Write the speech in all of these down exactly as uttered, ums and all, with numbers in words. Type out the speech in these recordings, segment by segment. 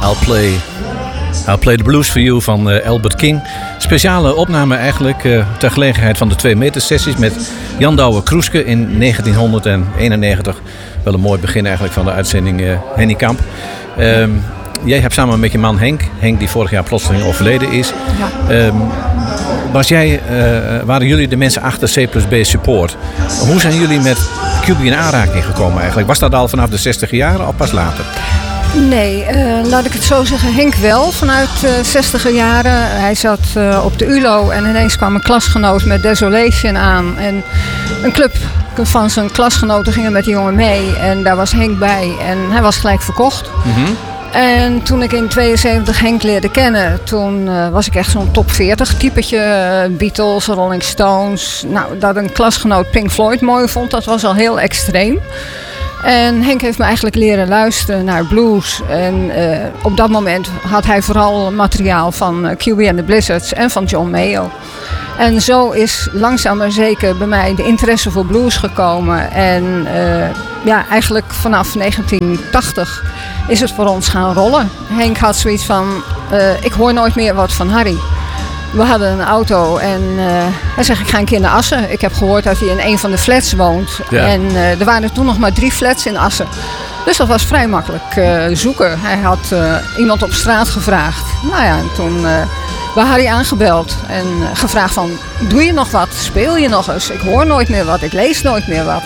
I'll Play, I'll Play the Blues for You van uh, Albert King. Speciale opname eigenlijk uh, ter gelegenheid van de twee meter sessies met Jan Douwe-Kroeske in negentienhonderdeenennegentig. Wel een mooi begin eigenlijk van de uitzending uh, Henny Kamp. Um, jij hebt samen met je man Henk, Henk die vorig jaar plotseling overleden is. Ja. Um, was jij, uh, waren jullie de mensen achter C plus B Support? Hoe zijn jullie met Q B in aanraking gekomen eigenlijk? Was dat al vanaf de zestig jaren of pas later? Nee, uh, laat ik het zo zeggen. Henk wel, vanuit de zestiger jaren. Hij zat uh, op de U L O en ineens kwam een klasgenoot met Desolation aan. En een club van zijn klasgenoten gingen met die jongen mee. En daar was Henk bij en hij was gelijk verkocht. Mm-hmm. En toen ik in tweeënzeventig Henk leerde kennen, toen uh, was ik echt zo'n top veertig typetje. Uh, Beatles, Rolling Stones. Nou, dat een klasgenoot Pink Floyd mooi vond, dat was al heel extreem. En Henk heeft me eigenlijk leren luisteren naar blues. En uh, op dat moment had hij vooral materiaal van uh, Q B and the Blizzards en van John Mayall. En zo is langzaam maar zeker bij mij de interesse voor blues gekomen. En uh, ja, eigenlijk vanaf negentien tachtig is het voor ons gaan rollen. Henk had zoiets van, uh, ik hoor nooit meer wat van Harry. We hadden een auto en uh, hij zegt, ik ga een keer naar Assen. Ik heb gehoord dat hij in een van de flats woont. Ja. En uh, er waren toen nog maar drie flats in Assen. Dus dat was vrij makkelijk uh, zoeken. Hij had uh, iemand op straat gevraagd. Nou ja, en toen uh, bij Harry aangebeld en uh, gevraagd van, doe je nog wat? Speel je nog eens? Ik hoor nooit meer wat, ik lees nooit meer wat.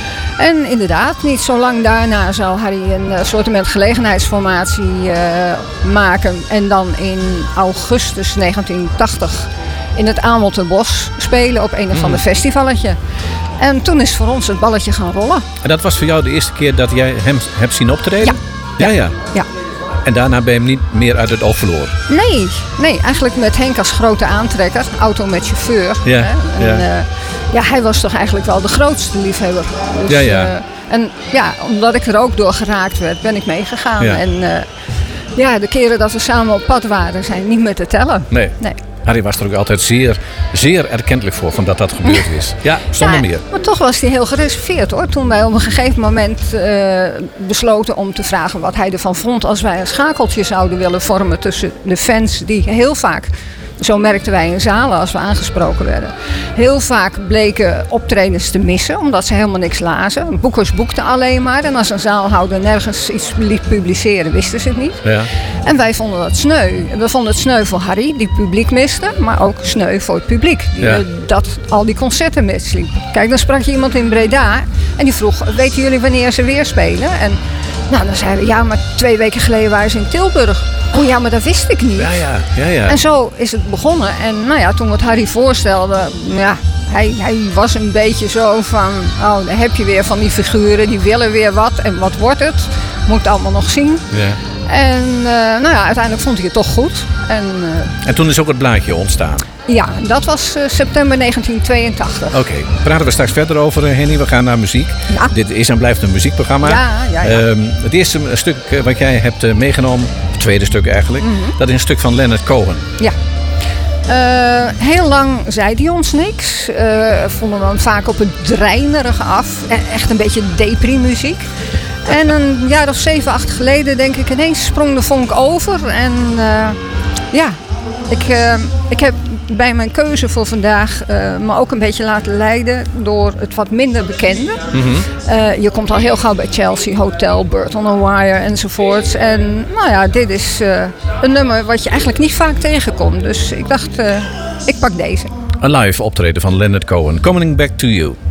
En inderdaad, niet zo lang daarna zou Harry een uh, soortement gelegenheidsformatie uh, maken. En dan in augustus negentien tachtig in het Amelterbos spelen op een of ander mm. festivalletje. En toen is voor ons het balletje gaan rollen. En dat was voor jou de eerste keer dat jij hem hebt zien optreden? Ja. Ja, ja. ja. En daarna ben je hem niet meer uit het oog verloren? Nee, nee, eigenlijk met Henk als grote aantrekker. Auto met chauffeur. Ja, hè? En, ja. Uh, ja, hij was toch eigenlijk wel de grootste liefhebber. Dus, ja, ja. Uh, en ja, omdat ik er ook door geraakt werd, ben ik meegegaan. Ja. En uh, ja, de keren dat we samen op pad waren, zijn niet meer te tellen. Nee. nee. Harry was er ook altijd zeer, zeer erkentelijk voor van dat dat gebeurd is. Ja, zonder ja, meer. Maar toch was hij heel gereserveerd hoor. Toen wij op een gegeven moment uh, besloten om te vragen wat hij ervan vond als wij een schakeltje zouden willen vormen tussen de fans die heel vaak, zo merkten wij in zalen als we aangesproken werden, heel vaak bleken optredens te missen omdat ze helemaal niks lazen. Boekers boekten alleen maar en als een zaalhouder nergens iets liet publiceren wisten ze het niet. Ja. En wij vonden dat sneu. We vonden het sneu voor Harry, die publiek miste, maar ook sneu voor het publiek, die ja. dat al die concerten misliep. Kijk, dan sprak je iemand in Breda en die vroeg, weten jullie wanneer ze weer spelen? En nou, dan zeiden we, ja, maar twee weken geleden waren ze in Tilburg. Oh ja, maar dat wist ik niet. Ja, ja, ja, ja. En zo is het begonnen. En nou ja, toen wat Harry voorstelde, ja, hij, hij was een beetje zo van, oh, dan heb je weer van die figuren, die willen weer wat. En wat wordt het? Moet allemaal nog zien. Ja. En uh, nou ja, uiteindelijk vond hij het toch goed. En, uh, en toen is ook het blaadje ontstaan. Ja, dat was uh, september negentien tweeëntachtig. Oké, okay. Praten we straks verder over, uh, Henny. We gaan naar muziek. Ja. Dit is en blijft een muziekprogramma. Ja, ja, ja. Um, het eerste stuk uh, wat jij hebt uh, meegenomen, het tweede stuk eigenlijk, mm-hmm. dat is een stuk van Leonard Cohen. Ja. Uh, heel lang zei hij ons niks. Uh, vonden we hem vaak op het dreinerige af. Echt een beetje depri-muziek. En een jaar of zeven, acht geleden denk ik ineens sprong de vonk over. En uh, ja, ik, uh, ik heb bij mijn keuze voor vandaag uh, me ook een beetje laten leiden door het wat minder bekende. Mm-hmm. Uh, je komt al heel gauw bij Chelsea Hotel, Bird on a Wire enzovoorts. En nou ja, dit is uh, een nummer wat je eigenlijk niet vaak tegenkomt. Dus ik dacht, uh, ik pak deze. Een live optreden van Leonard Cohen, Coming Back to You.